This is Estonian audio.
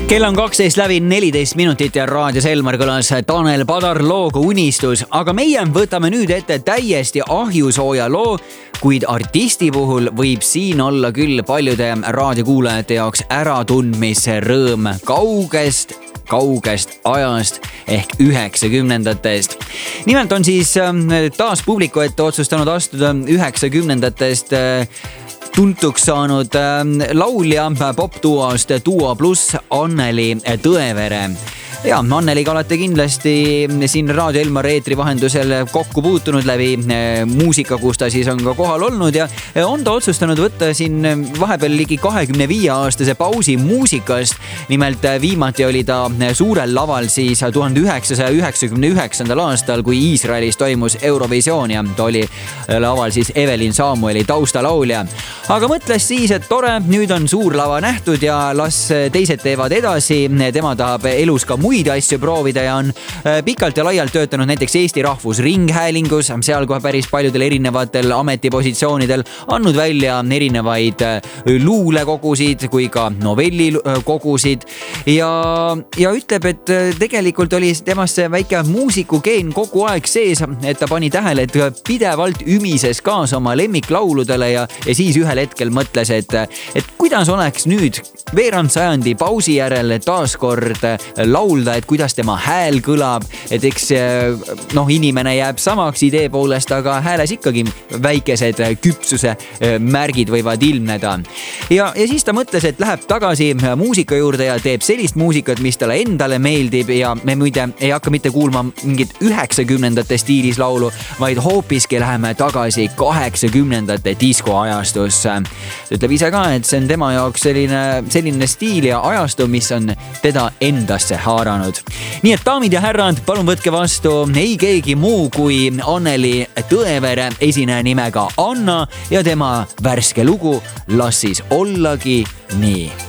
Kell on 12 läbi 14 minutit ja raadios Elmar kõlas Tanel Padar looga Unistus, aga meie võtame nüüd ette täiesti ahjusooja loo, kuid artisti puhul võib siin olla küll paljude raadiokuulajate jaoks äratundmise rõõm kaugest ajast ehk 90-ndatest. Nimelt on siis taas publiku ette otsustanud astuda 90-ndatest tuntuks saanud laulja popduost Duo Plus Anneli Tõevere. Ja, Anneliga olete kindlasti siin Raadio Elmar eetri vahendusel kokku puutunud läbi muusika, kus ta siis on ka kohal olnud ja on ta otsustanud võtta siin vahepeal ligi 25-aastase pausi muusikast. Nimelt viimati oli ta suurel laval siis 1999. aastal, kui Iisraelis toimus Eurovisioon ja ta oli laval siis Evelin Samueli taustalaulja. Aga mõtles siis, et tore, nüüd on suur lava nähtud ja las teised teevad edasi. Tema tahab elus ka muid asju proovida ja on pikalt ja laialt töötanud näiteks Eesti Rahvusringhäälingus, seal kohe päris paljudel erinevatel ametipositsioonidel, andnud välja erinevaid luulekogusid kui ka novellikogusid ja ütleb, et tegelikult oli temasse väike muusikugeen kogu aeg sees, et ta pani tähele, et pidevalt ümises kaasa oma lemmiklauludele ja siis ühel hetkel mõtles, et kuidas oleks nüüd veerand sajandi pausi järel taaskord laulda, et kuidas tema hääl kõlab, et eks inimene jääb samaks idee poolest, aga hääles ikkagi väikesed küpsuse märgid võivad ilmneda. Ja siis ta mõtles, et läheb tagasi muusika juurde ja teeb sellist muusikat, mis talle endale meeldib ja me muide ei hakka mitte kuulma mingit 90-ndate stiilis laulu, vaid hoopiski läheme tagasi 80-ndate diskoajastusse. Ta ütleb ise ka, et see on tema jaoks selline stiil ja ajastu, mis on teda endasse haaranud. Nii et daamid ja härrad, palun võtke vastu ei keegi muu kui Anneli Tõevere, esineja nimega Anna ja tema värske lugu Las siis ollagi nii.